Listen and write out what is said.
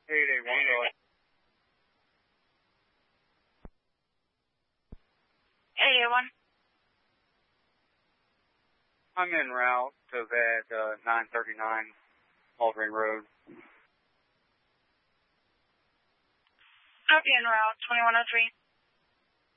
881, go ahead. 881. I'm en route to that 939 Aldring Road. Copy en route, 2103.